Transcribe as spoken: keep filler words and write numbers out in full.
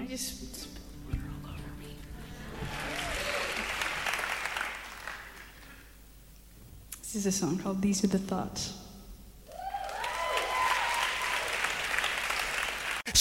just spill water all over me. This is a song called These Are the Thoughts.